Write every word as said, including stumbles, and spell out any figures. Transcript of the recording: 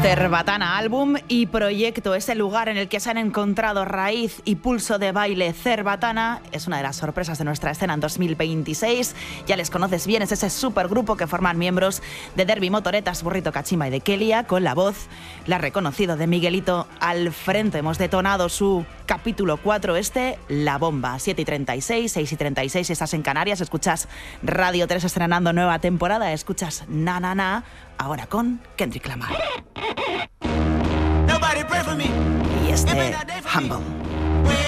Cerbatana, álbum y proyecto, es el lugar en el que se han encontrado raíz y pulso de baile. Cerbatana es una de las sorpresas de nuestra escena en dos mil veintiséis. Ya les conoces bien, es ese supergrupo que forman miembros de Derby Motoretas, Burrito Kachimba y de Kelia, con la voz, la reconocido, de Miguelito al frente. Hemos detonado su capítulo cuatro, este, La Bomba. siete y treinta y seis, seis y treinta y seis, estás en Canarias, escuchas Radio tres estrenando nueva temporada, escuchas Na Na Na, ahora con Kendrick Lamar. Y este, Humble.